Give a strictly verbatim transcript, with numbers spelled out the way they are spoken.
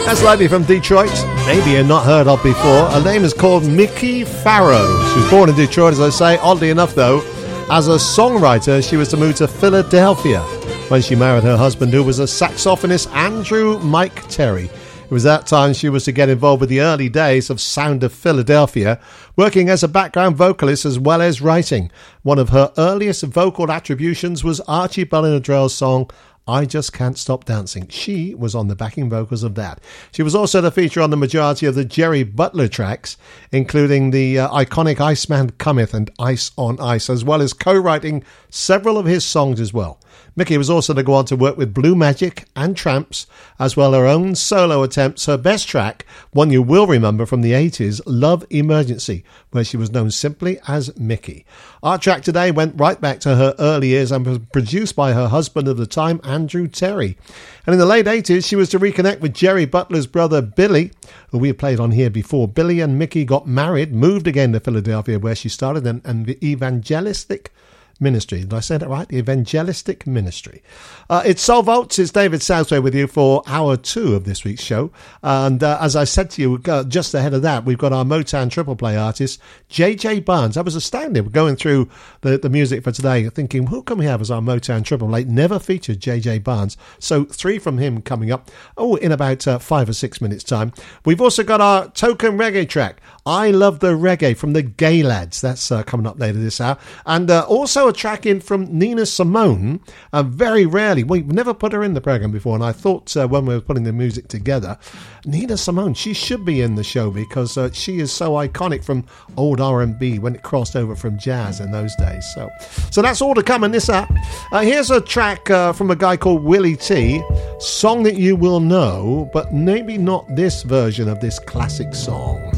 That's likely from Detroit. Maybe you're not heard of before. Her name is called Mikki Farrow. She was born in Detroit, as I say. Oddly enough, though, as a songwriter, she was to move to Philadelphia when she married her husband, who was a saxophonist, Andrew Mike Terry. It was that time she was to get involved with the early days of Sound of Philadelphia, working as a background vocalist as well as writing. One of her earliest vocal attributions was Archie Bellin-O'Drell's song, I Just Can't Stop Dancing. She was on the backing vocals of that. She was also the feature on the majority of the Jerry Butler tracks, including the uh, iconic Iceman Cometh and Ice on Ice, as well as co-writing several of his songs as well. Mikki was also to go on to work with Blue Magic and Tramps, as well as her own solo attempts. Her best track, one you will remember from the eighties, Love Emergency, where she was known simply as Mikki. Our track today went right back to her early years and was produced by her husband of the time, Andrew Terry. And in the late eighties, she was to reconnect with Jerry Butler's brother, Billy, who we have played on here before. Billy and Mikki got married, moved again to Philadelphia, where she started an, an evangelistic ministry. Did I say that right? The Evangelistic Ministry. Uh, it's Soul Vaults. It's David Southway with you for hour two of this week's show. And uh, as I said to you, uh, just ahead of that, we've got our Motown triple play artist, J J Barnes. I was astounded going through the, the music for today, thinking, who can we have as our Motown triple play? Never featured J J Barnes. So three from him coming up, oh, in about uh, five or six minutes' time. We've also got our token reggae track, I Love the Reggae, from the Gay Lads. That's uh, coming up later this hour. And uh, also a track in from Nina Simone. Uh, very rarely, we've never put her in the program before, and I thought uh, when we were putting the music together, Nina Simone, she should be in the show because uh, she is so iconic from old R and B when it crossed over from jazz in those days. So, so that's all to come in this app. Uh, here's a track uh, from a guy called Willie T, song that you will know, but maybe not this version of this classic song.